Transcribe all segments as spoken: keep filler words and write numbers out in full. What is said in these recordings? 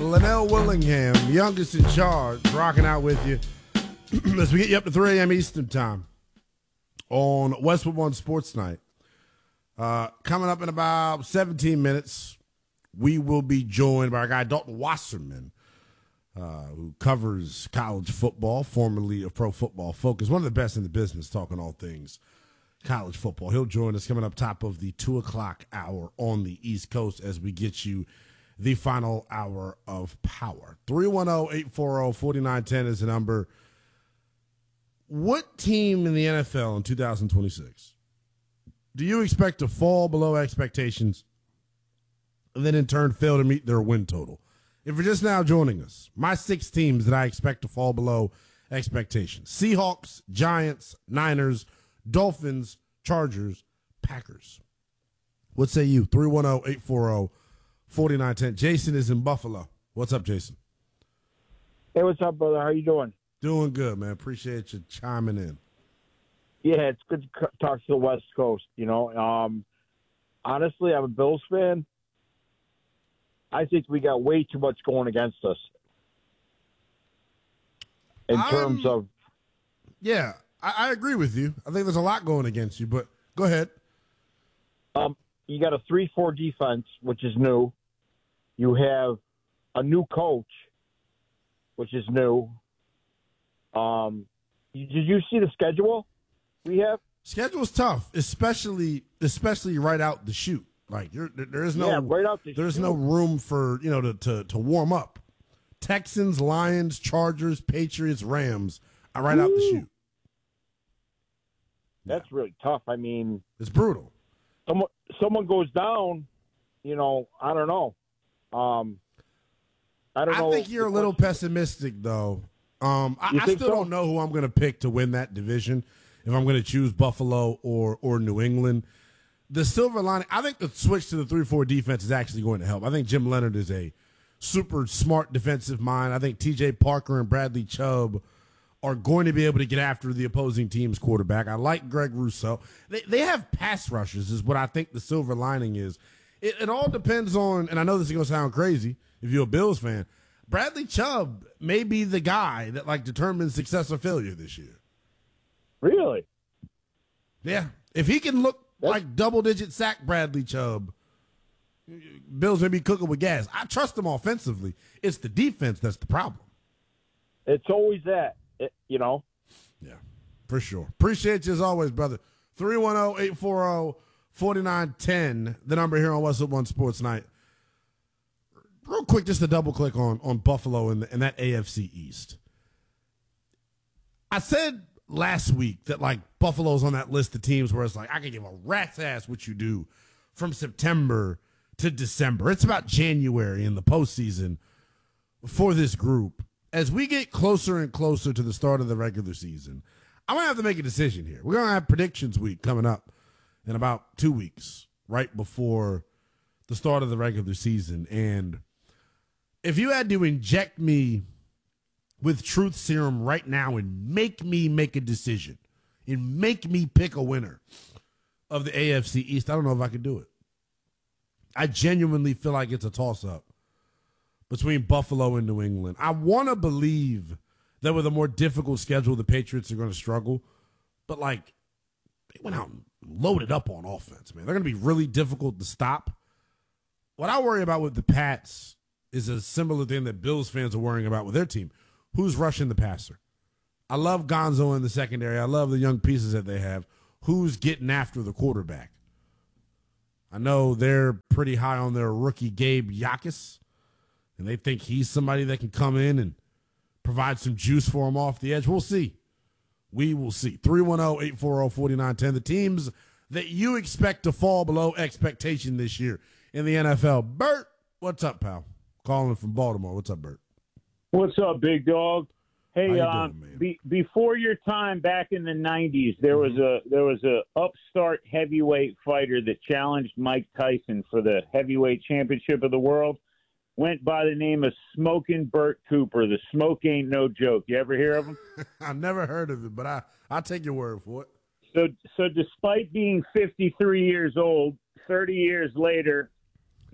Linnell Willingham, youngest in charge, rocking out with you as we get you up to three a.m. Eastern time on Westwood One Sports Night. Uh, coming up in about seventeen minutes, we will be joined by our guy Dalton Wasserman, uh, who covers college football, formerly of Pro Football Focus, one of the best in the business, talking all things college football. He'll join us coming up top of the two o'clock hour on the East Coast as we get you the final hour of power. three one zero, eight four zero, four nine one zero is the number. What team in the N F L in two thousand twenty-six do you expect to fall below expectations and then in turn fail to meet their win total? If you're just now joining us, my six teams that I expect to fall below expectations: Seahawks, Giants, Niners, Dolphins, Chargers, Packers. What say you? three one zero, eight four zero, four nine one zero. Jason is in Buffalo. What's up, Jason? Hey, what's up, brother? How you doing? Doing good, man. Appreciate you chiming in. Yeah, it's good to c- talk to the West Coast, you know. Um, honestly, I'm a Bills fan. I think we got way too much going against us in I'm, terms of... Yeah, I, I agree with you. I think there's a lot going against you, but go ahead. Um, you got a three four defense, which is new. You have a new coach, which is new. Um, did you see the schedule we have? Schedule's tough, especially especially right out the chute. Like you're, there is no yeah, right out the there's chute. no room for you know to, to to warm up. Texans, Lions, Chargers, Patriots, Rams are right Ooh. out the chute. That's yeah. really tough. I mean, it's brutal. Someone someone goes down, you know. I don't know. Um, I don't I know. I think you're a little pessimistic, though. Um, I, I still so? don't know who I'm going to pick to win that division. If I'm going to choose Buffalo or or New England, the silver lining, I think the switch to the three four defense is actually going to help. I think Jim Leonard is a super smart defensive mind. I think T J Parker and Bradley Chubb are going to be able to get after the opposing team's quarterback. I like Greg Rousseau. They they have pass rushers is what I think the silver lining is. It, it all depends on, and I know this is going to sound crazy if you're a Bills fan, Bradley Chubb may be the guy that like determines success or failure this year. Really? Yeah. If he can look That's- like double-digit sack Bradley Chubb, Bills may be cooking with gas. I trust him offensively. It's the defense that's the problem. It's always that, it, you know. Yeah, for sure. Appreciate you as always, brother. three one zero, eight four zero, four nine one zero, the number here on Westwood One Sports Night. Real quick, just to double-click on, on Buffalo and, the, and that A F C East. I said last week that, like, Buffalo's on that list of teams where it's like, I can give a rat's ass what you do from September to December. It's about January in the postseason for this group. As we get closer and closer to the start of the regular season, I'm going to have to make a decision here. We're going to have predictions week coming up in about two weeks, right before the start of the regular season. And if you had to inject me with truth serum right now and make me make a decision and make me pick a winner of the A F C East, I don't know if I could do it. I genuinely feel like it's a toss-up between Buffalo and New England. I want to believe that with a more difficult schedule, the Patriots are going to struggle. But, like, they went out and loaded up on offense, man. They're going to be really difficult to stop. What I worry about with the Pats is a similar thing that Bills fans are worrying about with their team. Who's rushing the passer? I love Gonzo in the secondary. I love the young pieces that they have. Who's getting after the quarterback? I know they're pretty high on their rookie Gabe Yakis, and they think he's somebody that can come in and provide some juice for them off the edge. We'll see. We will see. three one zero, eight four zero, four nine one zero. The teams that you expect to fall below expectation this year in the N F L. Bert, what's up, pal? Calling from Baltimore. What's up, Bert? What's up, big dog? Hey, uh, doing, man? Be, before your time back in the nineties, there was a there was a upstart heavyweight fighter that challenged Mike Tyson for the heavyweight championship of the world. Went by the name of Smoking Bert Cooper. The smoke ain't no joke. You ever hear of him? I've never heard of it, but I I'll take your word for it. So, so despite being fifty-three years old, thirty years later,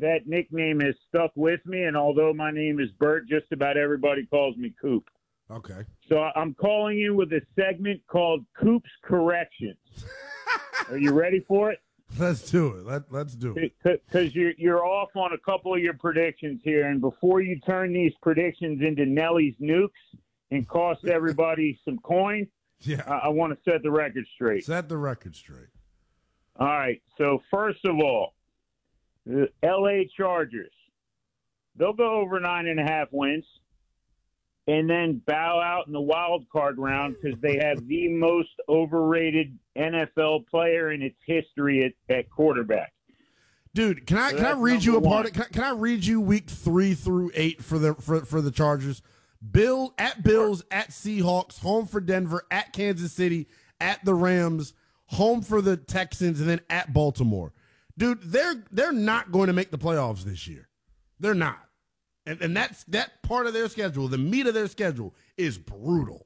that nickname has stuck with me, and although my name is Bert, just about everybody calls me Coop. Okay. So I'm calling in with a segment called Coop's Corrections. Are you ready for it? Let's do it. Let, let's do it. Because you're, you're off on a couple of your predictions here, and before you turn these predictions into Nelly's nukes and cost everybody some coin, yeah. I, I want to set the record straight. Set the record straight. All right. So first of all, the L A Chargers, they'll go over nine and a half wins and then bow out in the wild card round because they have the most overrated N F L player in its history at, at quarterback. Dude, can I So can I read you a one. part of, can I, can I read you week three through eight for the for, for the Chargers? Bill at Bills, at Seahawks, home for Denver, at Kansas City, at the Rams, home for the Texans, and then at Baltimore. Dude, they're they're not going to make the playoffs this year. They're not. And and that's that part of their schedule, the meat of their schedule, is brutal.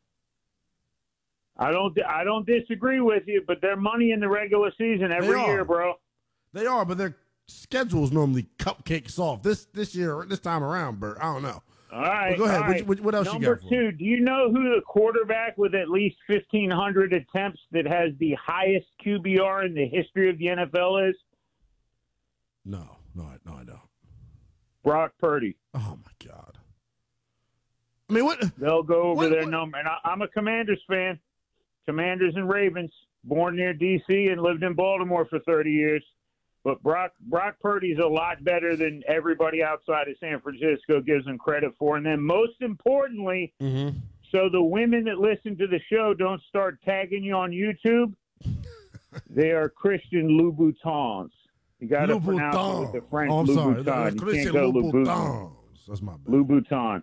I don't I don't disagree with you, but they're money in the regular season every They are. year, bro. They are, but their schedule is normally cupcake soft. This this year, this time around, Bert, I don't know. All right. Well, go ahead. all What- right. what- what else you Number got for two, do you know who the quarterback with at least fifteen hundred attempts that has the highest Q B R in the history of the N F L is? No, no, I- no, I don't. Brock Purdy. Oh my God. I mean, what? They'll go over What- their what- number. And I, I'm a Commanders fan. Commanders and Ravens. Born near D C and lived in Baltimore for thirty years. But Brock Brock Purdy's a lot better than everybody outside of San Francisco gives him credit for. And then most importantly, Mm-hmm. so the women that listen to the show don't start tagging you on YouTube, they are Christian Louboutins. You got to pronounce it with the French Oh, I'm sorry. Louboutin. You Christian can't go Louboutin. Louboutins. That's my bad. Louboutin.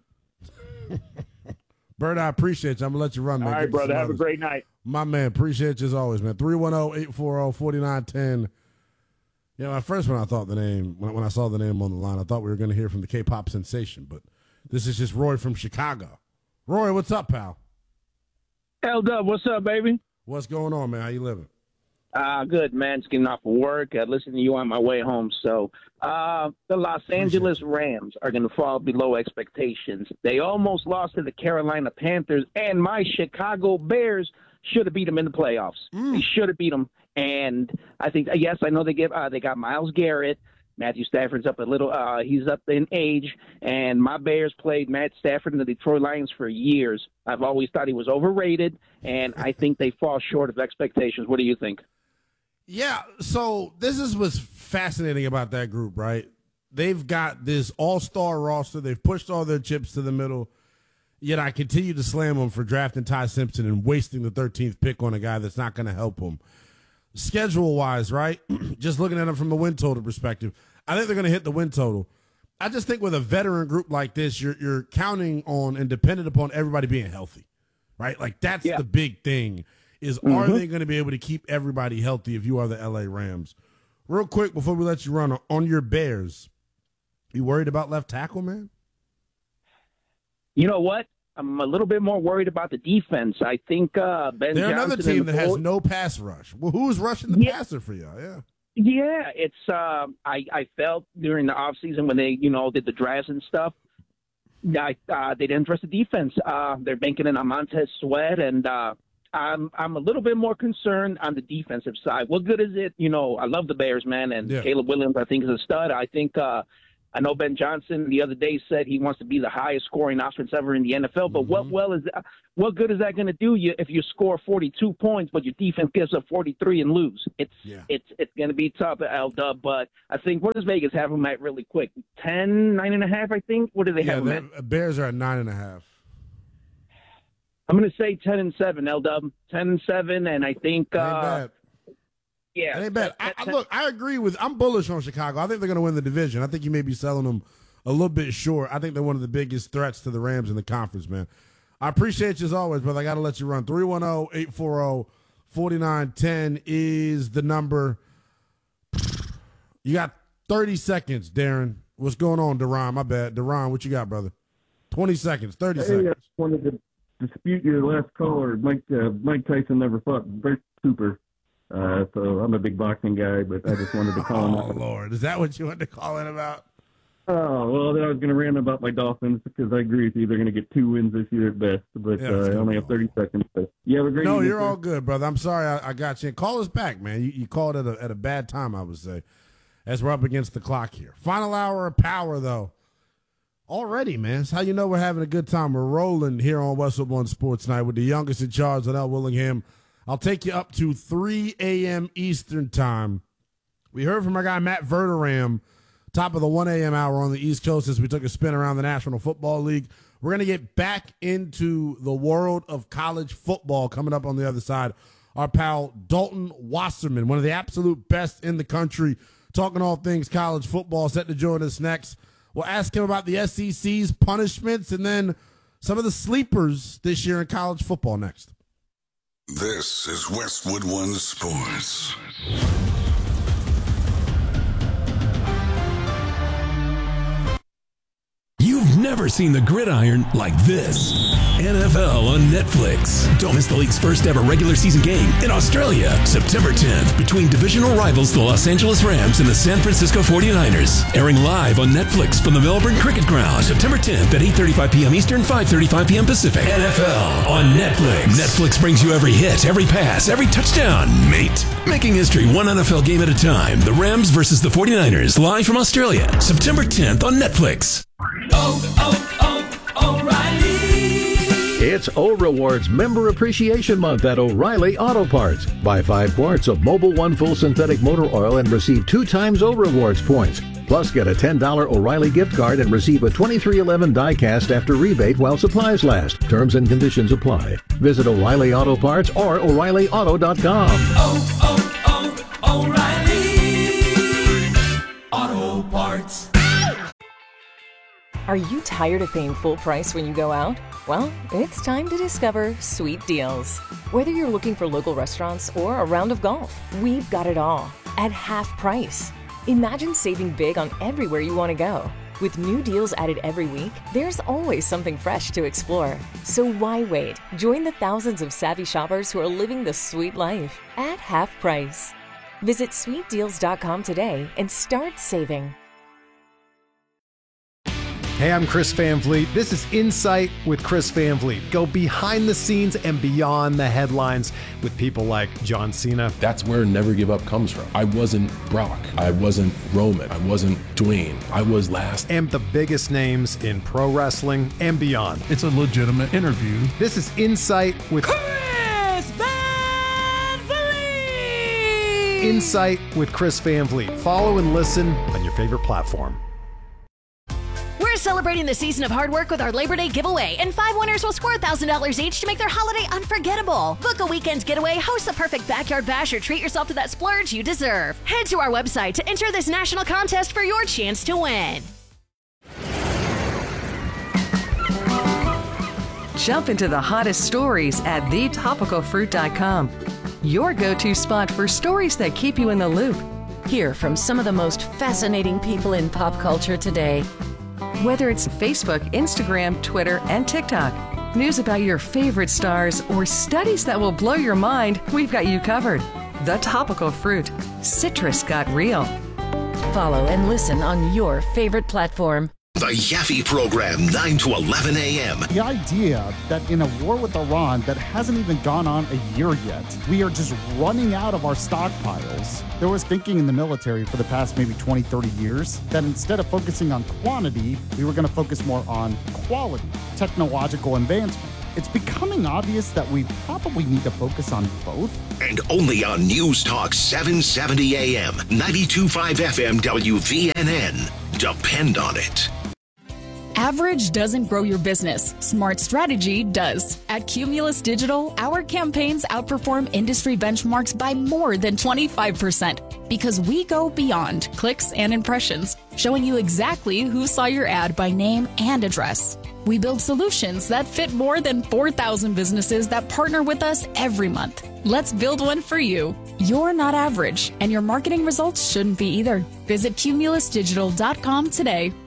Bert, I appreciate you. I'm going to let you run, man. All right, Get to brother. some Have a others. great night. My man, appreciate you as always, man. three one zero, eight four zero, four nine one zero. Yeah, at first when I thought the name, when, when I saw the name on the line, I thought we were going to hear from the K-pop sensation, but this is just Roy from Chicago. Roy, what's up, pal? L-Dub, what's up, baby? What's going on, man? How you living? Uh, good, man. Just getting off of work. I listened to you on my way home. So uh, the Los Angeles Rams are going to fall below expectations. They almost lost to the Carolina Panthers, and my Chicago Bears should have beat them in the playoffs. Mm. They should have beat them. And I think, yes, I know they give uh, they got Myles Garrett. Matthew Stafford's up a little. Uh, he's up in age, and my Bears played Matt Stafford in the Detroit Lions for years. I've always thought he was overrated, and I think they fall short of expectations. What do you think? Yeah, so this is what's fascinating about that group, right? They've got this all-star roster. They've pushed all their chips to the middle, yet I continue to slam them for drafting Ty Simpson and wasting the thirteenth pick on a guy that's not going to help them. Schedule-wise, right, just looking at them from the win total perspective, I think they're going to hit the win total. I just think with a veteran group like this, you're you're counting on and dependent upon everybody being healthy, right? Like that's Yeah. the big thing is Mm-hmm. are they going to be able to keep everybody healthy if you are the L A Rams? Real quick before we let you run on your Bears, you worried about left tackle, man? You know what? I'm a little bit more worried about the defense. I think uh, Ben They're Johnson another team and that the has Bull- no pass rush. Well, who's rushing the Yeah. passer for y'all? Yeah. Yeah, it's. Uh, I I felt during the off season when they you know did the drafts and stuff. I, uh, they didn't address the defense. Uh, they're banking in on Montez Sweat, and uh, I'm I'm a little bit more concerned on the defensive side. What good is it? You know, I love the Bears, man, and Yeah. Caleb Williams I think is a stud. I think. Uh, I know Ben Johnson the other day said he wants to be the highest scoring offense ever in the N F L. But what well is that, what good is that going to do you if you score forty-two points, but your defense gives up forty-three and lose? It's Yeah. it's it's going to be tough at L Dub. But I think what does Vegas have them at really quick? Ten, nine and a half, I think. What do they Yeah, have them at? the Bears are at nine and a half. I'm going to say ten and seven. L Dub ten and seven, and I think That ain't uh, bad. yeah, That ain't bad. I, ten- I, ten- look, I agree with. I'm bullish on Chicago. I think they're going to win the division. I think you may be selling them a little bit short. I think they're one of the biggest threats to the Rams in the conference, man. I appreciate you as always, brother. I got to let you run. three one zero, eight four zero, four nine one zero is the number. You got thirty seconds, Darren. What's going on, Deron? My bad. Deron, what you got, brother? twenty seconds, thirty Hey, I seconds. just wanted to dispute your last caller. Mike uh, Mike Tyson never fought Bert Cooper. Uh, so I'm a big boxing guy, but I just wanted to call Oh, him. Lord. Is that what you wanted to call in about? Oh, well, then I was going to rant about my Dolphins because I agree with you. They're going to get two wins this year at best, but Yeah, uh, it's I gonna only be have thirty seconds. So you have a great No, evening, you're sir. all good, brother. I'm sorry I, I got you. Call us back, man. You, you called at a, at a bad time, I would say, as we're up against the clock here. Final hour of power, though. Already, man. It's how you know we're having a good time. We're rolling here on Westwood One Sports Night with the youngest in charge, Linnell Willingham. I'll take you up to three a.m. Eastern time. We heard from our guy Matt Verderam, top of the one a.m. hour on the East Coast as we took a spin around the National Football League. We're going to get back into the world of college football coming up on the other side. Our pal Dalton Wasserman, one of the absolute best in the country, talking all things college football, set to join us next. We'll ask him about the S E C's punishments and then some of the sleepers this year in college football next. This is Westwood One Sports. You've never seen the gridiron like this. N F L on Netflix. Don't miss the league's first ever regular season game in Australia, September tenth, between divisional rivals the Los Angeles Rams and the San Francisco forty-niners. Airing live on Netflix from the Melbourne Cricket Ground, September tenth at eight thirty-five p.m. Eastern, five thirty-five p.m. Pacific. N F L on Netflix. Netflix brings you every hit, every pass, every touchdown, mate. Making history one N F L game at a time. The Rams versus the forty-niners, live from Australia, September tenth on Netflix. Oh, oh, oh, O'Reilly. It's O Rewards Member Appreciation Month at O'Reilly Auto Parts. Buy five quarts of Mobil One Full Synthetic Motor Oil and receive two times O Rewards points. Plus, get a ten dollars O'Reilly gift card and receive a twenty-three eleven die-cast after rebate while supplies last. Terms and conditions apply. Visit O'Reilly Auto Parts or O'Reilly Auto dot com. Oh, oh, oh, O'Reilly Auto Parts. Are you tired of paying full price when you go out? Well, it's time to discover Sweet Deals. Whether you're looking for local restaurants or a round of golf, we've got it all at half price. Imagine saving big on everywhere you want to go. With new deals added every week, there's always something fresh to explore. So why wait? Join the thousands of savvy shoppers who are living the sweet life at half price. Visit sweet deals dot com today and start saving. Hey, I'm Chris Van Vliet. This is Insight with Chris Van Vliet. Go behind the scenes and beyond the headlines with people like John Cena. That's where Never Give Up comes from. I wasn't Brock. I wasn't Roman. I wasn't Dwayne. I was last. And the biggest names in pro wrestling and beyond. It's a legitimate interview. This is Insight with Chris Van Vliet. Insight with Chris Van Vliet. Follow and listen on your favorite platform. We're celebrating the season of hard work with our Labor Day giveaway, and five winners will score one thousand dollars each to make their holiday unforgettable. Book a weekend getaway, host the perfect backyard bash, or treat yourself to that splurge you deserve. Head to our website to enter this national contest for your chance to win. Jump into the hottest stories at the topical fruit dot com. Your go-to spot for stories that keep you in the loop. Hear from some of the most fascinating people in pop culture today. Whether it's Facebook, Instagram, Twitter, and TikTok, news about your favorite stars, or studies that will blow your mind, we've got you covered. The Topical Fruit. Citrus got real. Follow and listen on your favorite platform. The Yaffe Program, nine to eleven a.m. The idea that in a war with Iran that hasn't even gone on a year yet, we are just running out of our stockpiles. There was thinking in the military for the past maybe twenty, thirty years that instead of focusing on quantity, we were going to focus more on quality, technological advancement. It's becoming obvious that we probably need to focus on both. And only on News Talk seven seventy a.m., ninety-two point five F M W V N N. Depend on it. Average doesn't grow your business. Smart strategy does. At Cumulus Digital, our campaigns outperform industry benchmarks by more than twenty-five percent because we go beyond clicks and impressions, showing you exactly who saw your ad by name and address. We build solutions that fit more than four thousand businesses that partner with us every month. Let's build one for you. You're not average, and your marketing results shouldn't be either. Visit cumulus digital dot com today.